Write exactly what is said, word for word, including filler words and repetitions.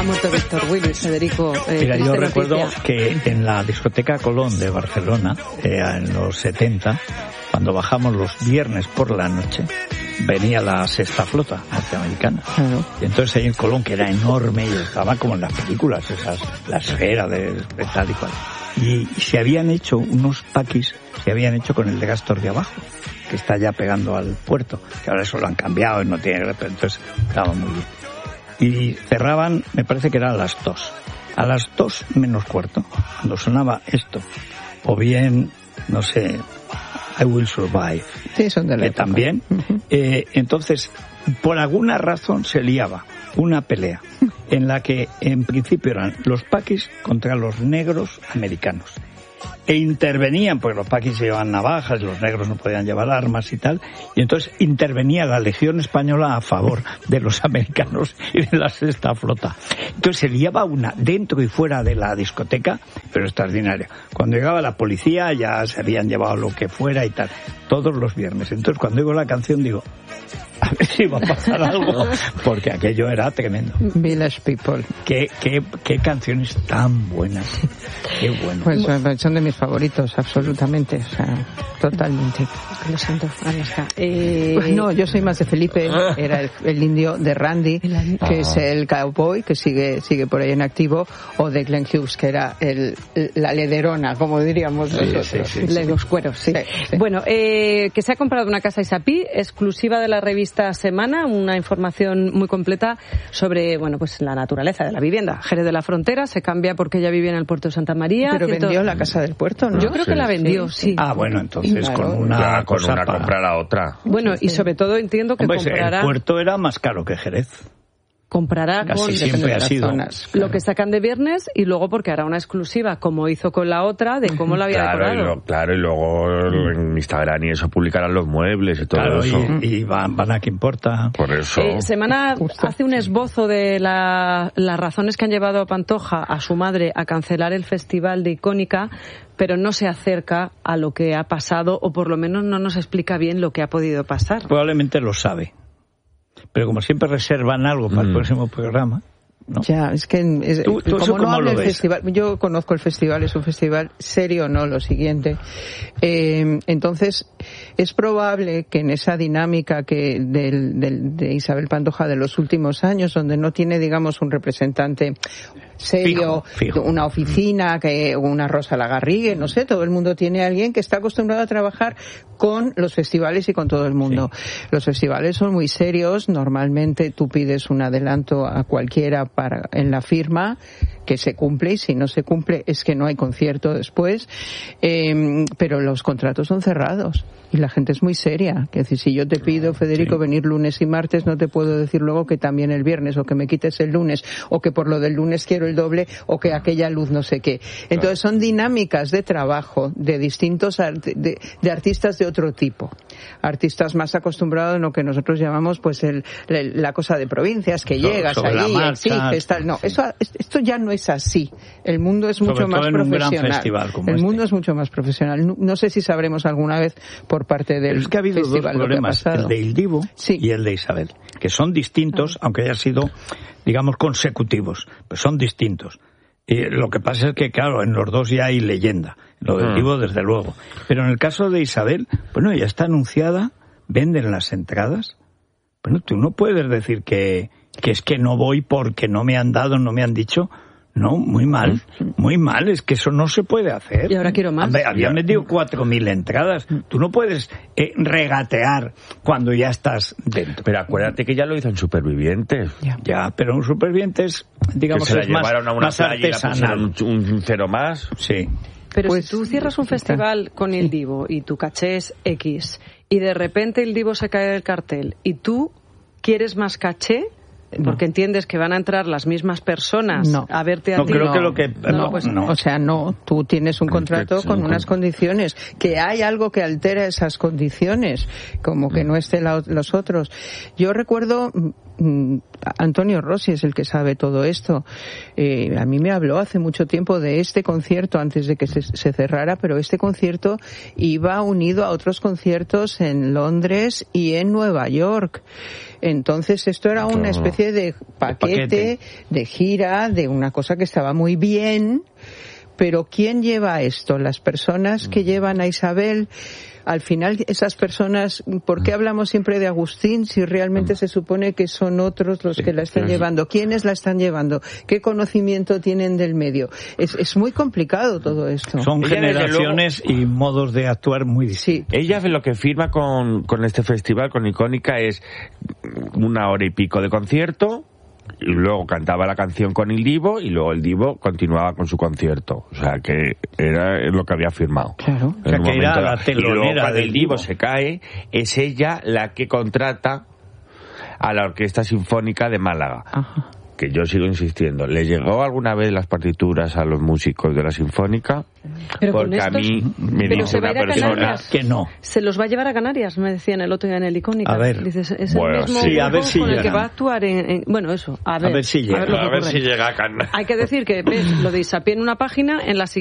muerto Víctor Willis, Federico. Eh, Mira, yo noticia. recuerdo que en la discoteca Colón de Barcelona, eh, en los setenta, cuando bajamos los viernes por la noche, venía la sexta flota norteamericana. Claro. Y entonces ahí en Colón, que era enorme y estaba como en las películas, esas, la esfera de, de tal y cual. Y, y se habían hecho unos paquis, se habían hecho con el de Gastor de abajo, que está ya pegando al puerto, que ahora eso lo han cambiado y no tiene, pero entonces estaba muy bien. Y cerraban, me parece que eran a las dos. A las dos menos cuarto, cuando sonaba esto, o bien, no sé, I Will Survive, sí, son de la que época. también, uh-huh. eh, entonces, por alguna razón se liaba una pelea en la que en principio eran los paquis contra los negros americanos. E intervenían, porque los paquis llevaban navajas, los negros no podían llevar armas y tal, y entonces intervenía la Legión Española a favor de los americanos y de la sexta flota. Entonces se liaba una dentro y fuera de la discoteca, pero extraordinaria. Cuando llegaba la policía ya se habían llevado lo que fuera y tal, todos los viernes. Entonces cuando oigo la canción digo, a ver si va a pasar algo, porque aquello era tremendo. Village People. Qué, qué, qué canciones tan buenas, qué bueno. Pues son de mis favoritos, absolutamente, o sea, totalmente. Lo siento, Alaska. Eh... Pues no, yo soy más de Felipe, era el, el indio de Randy, que es el cowboy, que sigue sigue por ahí en activo, o de Glenn Hughes, que era el, la lederona, como diríamos sí, nosotros. Sí, sí, sí, de sí. los cueros, sí. sí, sí. Bueno, eh, que se ha comprado una casa Isapí, exclusiva de la revista Semana, una información muy completa sobre, bueno, pues la naturaleza de la vivienda. Jerez de la Frontera se cambia porque ella vivía en el puerto de Santa María. Pero cierto... vendió la casa del puerto, ¿no? Yo creo sí, que la vendió, sí. sí. Ah, bueno, entonces Claro. con una Ya, con cosa una para... compra la otra. Bueno, y sobre todo entiendo que Hombre, comprará... el puerto era más caro que Jerez. Comprará Casi con siempre ha sido zonas, lo que sacan de viernes y luego porque hará una exclusiva como hizo con la otra de cómo la había Claro, y, decorado. lo, claro, y luego en Instagram y eso publicarán los muebles y todo Claro, eso. y, y van, van a que importa. Por eso. Eh, Semana Justo. hace un esbozo de la, las razones que han llevado a Pantoja, a su madre, a cancelar el festival de Icónica, pero no se acerca a lo que ha pasado, o por lo menos no nos explica bien lo que ha podido pasar. Probablemente lo sabe. Pero como siempre reservan algo para el Mm. próximo programa, ¿no? Ya, es que es, ¿Tú- tú eso como no cómo habla lo el ves? festival, yo conozco el festival, es un festival serio, no lo siguiente. Eh, entonces, es probable que en esa dinámica que del, del, de Isabel Pantoja de los últimos años, donde no tiene, digamos, un representante serio, Fijo, fijo. una oficina, que una Rosa Lagarrigue, no sé, todo el mundo tiene a alguien que está acostumbrado a trabajar con los festivales y con todo el mundo. Sí. Los festivales son muy serios, normalmente tú pides un adelanto a cualquiera para en la firma que se cumple, y si no se cumple es que no hay concierto después, eh, pero los contratos son cerrados y la gente es muy seria. Es decir, si yo te pido, Federico, sí. venir lunes y martes, no te puedo decir luego que también el viernes, o que me quites el lunes, o que por lo del lunes quiero el doble, o que aquella luz no sé qué. Entonces son dinámicas de trabajo de distintos art- de, de artistas de otro tipo, artistas más acostumbrados en lo que nosotros llamamos pues el, el la cosa de provincias, que so, llegas allí, exiges tal. No, eso esto ya no es así. El mundo es mucho más profesional. El este. mundo es mucho más profesional. No, no sé si sabremos alguna vez por parte del Pero es que ha habido festival dos problemas, lo que ha el de Il Divo sí. y el de Isabel, que son distintos, ah. aunque hayan sido, digamos, consecutivos, pero son distintos. Y lo que pasa es que, claro, en los dos ya hay leyenda. Lo del Divo, desde luego. Pero en el caso de Isabel, bueno, ya está anunciada, venden las entradas. Bueno, tú no puedes decir que, que es que no voy porque no me han dado, no me han dicho. No, muy mal, muy mal, es que eso no se puede hacer. Y ahora quiero más. Habían metido cuatro mil entradas. Tú no puedes eh, regatear cuando ya estás dentro. Pero acuérdate que ya lo hizo en Supervivientes. Ya, ya pero en Supervivientes, digamos, que se la es más, llevaron a una más playa y artesanal. Un, un cero más. Sí. Pero pues, si tú cierras un festival con Il Divo y tu caché es X, y de repente Il Divo se cae del cartel, y tú quieres más caché, porque no. entiendes que van a entrar las mismas personas no. a verte a no, ti. Creo no, que lo que, no, no, pues, no. O sea, no, tú tienes un contrato con unas condiciones, que hay algo que altera esas condiciones, como que no estén la, los otros. Yo recuerdo Antonio Rossi es el que sabe todo esto. Eh, a mí me habló hace mucho tiempo de este concierto antes de que se, se cerrara, pero este concierto iba unido a otros conciertos en Londres y en Nueva York. Entonces esto era una especie de paquete, paquete. de gira, de una cosa que estaba muy bien. Pero ¿quién lleva esto? Las personas que llevan a Isabel. Al final, esas personas, ¿por qué hablamos siempre de Agustín si realmente se supone que son otros los sí, que la están sí. llevando? ¿Quiénes la están llevando? ¿Qué conocimiento tienen del medio? Es, es muy complicado todo esto. Son Ella, generaciones y modos de actuar muy distintos. Sí. Ella lo que firma con, con este festival, con Icónica, es una hora y pico de concierto, y luego cantaba la canción con el divo y luego el divo continuaba con su concierto. O sea que era lo que había firmado. Claro. O sea, En un que era momento, la y luego telonera cuando del el divo divo. se cae, es ella la que contrata a la Orquesta Sinfónica de Málaga. Ajá. Que yo sigo insistiendo, ¿le llegó alguna vez las partituras a los músicos de la Sinfónica? Pero con Porque a estos- mí me pero dice se va a una ir a persona... Canarias. Que no. Se los va a llevar a Canarias, me decían el otro día en el Icónica. A ver. Dices, es Bueno, el mismo sí, a grupo ver si con el que llegan. va a actuar en, en- bueno, eso, a ver, ver si llegan. lo que A ver ocurre. si llega a Canarias. Hay que decir que ves lo de Isapié en una página, en la